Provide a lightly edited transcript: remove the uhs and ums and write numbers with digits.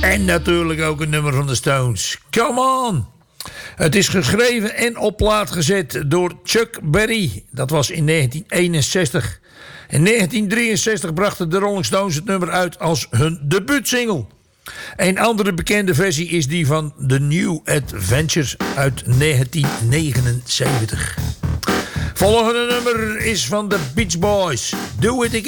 En natuurlijk ook een nummer van de Stones. Come on! Het is geschreven en op plaat gezet door Chuck Berry. Dat was in 1961. In 1963 brachten de Rolling Stones het nummer uit als hun debuutsingle. Een andere bekende versie is die van The New Adventures uit 1979. Volgende nummer is van de Beach Boys. Do It Again.